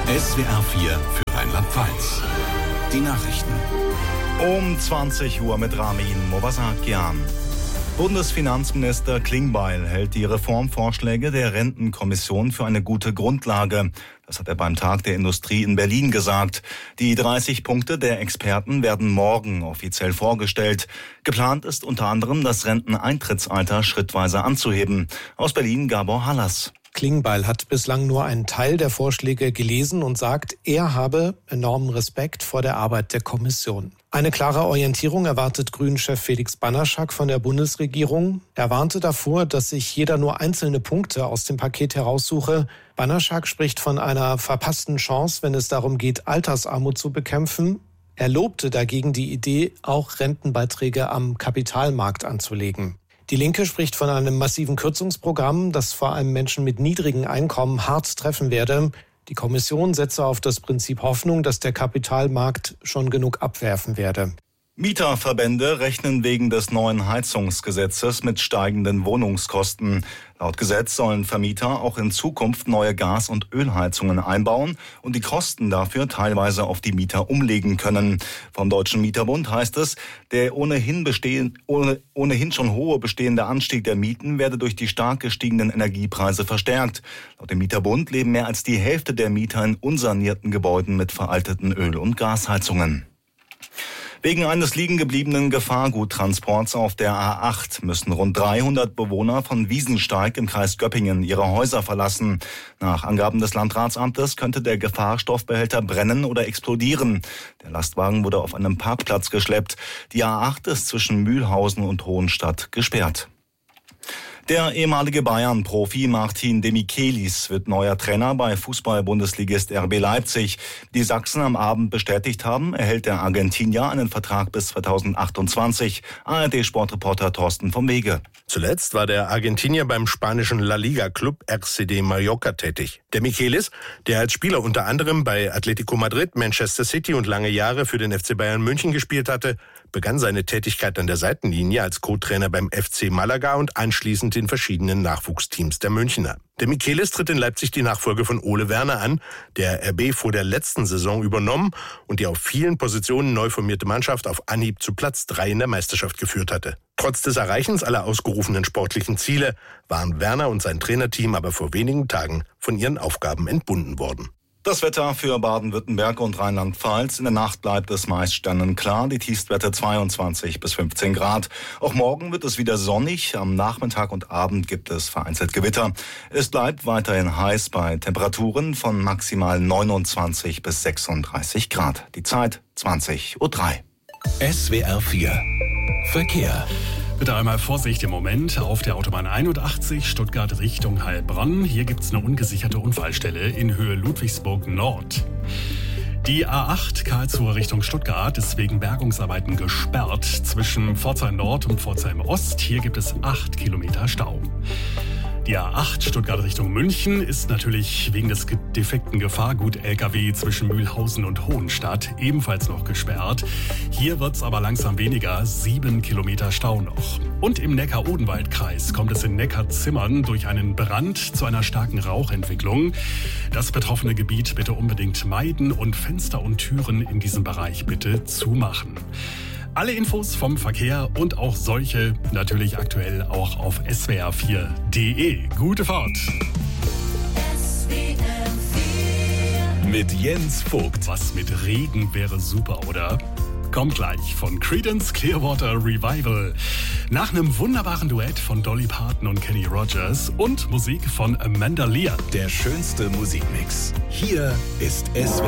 SWR 4 für Rheinland-Pfalz. Die Nachrichten. Um 20 Uhr mit Ramin Movasakian. Bundesfinanzminister Klingbeil hält die Reformvorschläge der Rentenkommission für eine gute Grundlage. Das hat er beim Tag der Industrie in Berlin gesagt. Die 30 Punkte der Experten werden morgen offiziell vorgestellt. Geplant ist unter anderem, das Renteneintrittsalter schrittweise anzuheben. Aus Berlin Gabor Hallas. Klingbeil hat bislang nur einen Teil der Vorschläge gelesen und sagt, er habe enormen Respekt vor der Arbeit der Kommission. Eine klare Orientierung erwartet Grünen-Chef Felix Banaschak von der Bundesregierung. Er warnte davor, dass sich jeder nur einzelne Punkte aus dem Paket heraussuche. Banaschak spricht von einer verpassten Chance, wenn es darum geht, Altersarmut zu bekämpfen. Er lobte dagegen die Idee, auch Rentenbeiträge am Kapitalmarkt anzulegen. Die Linke spricht von einem massiven Kürzungsprogramm, das vor allem Menschen mit niedrigen Einkommen hart treffen werde. Die Kommission setze auf das Prinzip Hoffnung, dass der Kapitalmarkt schon genug abwerfen werde. Mieterverbände rechnen wegen des neuen Heizungsgesetzes mit steigenden Wohnungskosten. Laut Gesetz sollen Vermieter auch in Zukunft neue Gas- und Ölheizungen einbauen und die Kosten dafür teilweise auf die Mieter umlegen können. Vom Deutschen Mieterbund heißt es, der ohnehin schon hohe bestehende Anstieg der Mieten werde durch die stark gestiegenen Energiepreise verstärkt. Laut dem Mieterbund leben mehr als die Hälfte der Mieter in unsanierten Gebäuden mit veralteten Öl- und Gasheizungen. Wegen eines liegengebliebenen Gefahrguttransports auf der A8 müssen rund 300 Bewohner von Wiesensteig im Kreis Göppingen ihre Häuser verlassen. Nach Angaben des Landratsamtes könnte der Gefahrstoffbehälter brennen oder explodieren. Der Lastwagen wurde auf einem Parkplatz geschleppt. Die A8 ist zwischen Mühlhausen und Hohenstadt gesperrt. Der ehemalige Bayern-Profi Martin de Michelis wird neuer Trainer bei Fußball-Bundesligist RB Leipzig. Die Sachsen am Abend bestätigt haben, erhält der Argentinier einen Vertrag bis 2028. ARD-Sportreporter Thorsten vom Wege. Zuletzt war der Argentinier beim spanischen La Liga-Club RCD Mallorca tätig. De Michelis, der als Spieler unter anderem bei Atletico Madrid, Manchester City und lange Jahre für den FC Bayern München gespielt hatte, begann seine Tätigkeit an der Seitenlinie als Co-Trainer beim FC Malaga und anschließend in verschiedenen Nachwuchsteams der Münchner. De Michelis tritt in Leipzig die Nachfolge von Ole Werner an, der RB vor der letzten Saison übernommen und die auf vielen Positionen neu formierte Mannschaft auf Anhieb zu Platz 3 in der Meisterschaft geführt hatte. Trotz des Erreichens aller ausgerufenen sportlichen Ziele waren Werner und sein Trainerteam aber vor wenigen Tagen von ihren Aufgaben entbunden worden. Das Wetter für Baden-Württemberg und Rheinland-Pfalz. In der Nacht bleibt es meist sternenklar, die Tiefstwerte 22 bis 15 Grad. Auch morgen wird es wieder sonnig. Am Nachmittag und Abend gibt es vereinzelt Gewitter. Es bleibt weiterhin heiß bei Temperaturen von maximal 29 bis 36 Grad. Die Zeit 20:03 Uhr. SWR 4 Verkehr. Bitte einmal Vorsicht im Moment auf der Autobahn 81 Stuttgart Richtung Heilbronn. Hier gibt es eine ungesicherte Unfallstelle in Höhe Ludwigsburg Nord. Die A8 Karlsruhe Richtung Stuttgart ist wegen Bergungsarbeiten gesperrt zwischen Pforzheim Nord und Pforzheim Ost. Hier gibt es 8 Kilometer Stau. Die A8 Stuttgart Richtung München ist natürlich wegen des defekten Gefahrgut-LKW zwischen Mühlhausen und Hohenstadt ebenfalls noch gesperrt. Hier wird's aber langsam weniger, 7 Kilometer Stau noch. Und im Neckar-Odenwald-Kreis kommt es in Neckarzimmern durch einen Brand zu einer starken Rauchentwicklung. Das betroffene Gebiet bitte unbedingt meiden und Fenster und Türen in diesem Bereich bitte zumachen. Alle Infos vom Verkehr und auch solche natürlich aktuell auch auf swr4.de. Gute Fahrt! Mit Jens Vogt. Was mit Regen wäre super, oder? Kommt gleich von Creedence Clearwater Revival. Nach einem wunderbaren Duett von Dolly Parton und Kenny Rogers und Musik von Amanda Lear. Der schönste Musikmix. Hier ist SWR